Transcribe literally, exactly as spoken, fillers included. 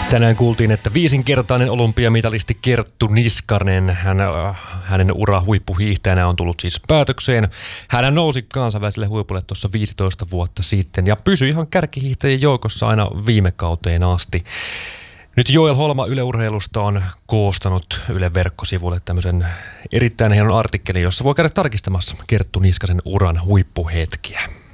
Tänään kuultiin, että viisinkertainen olympiamitalisti Kerttu Niskanen, hän, hänen ura huippuhiihtäjänä on tullut siis päätökseen. Hän nousi kansainväliselle huipulle tuossa viisitoista vuotta sitten ja pysyi ihan kärkihiihtäjien joukossa aina viime kauteen asti. Nyt Joel Holma Yle Urheilusta on koostanut Yle verkkosivuille tämmöisen erittäin hienon artikkelin, jossa voi käydä tarkistamassa Kerttu Niskasen uran huippuhetkiä.